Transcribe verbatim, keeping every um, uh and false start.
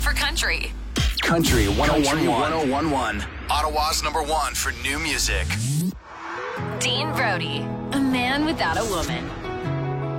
for country. Country one oh one one. Ottawa's number one for new music. Dean Brody, a man without a woman.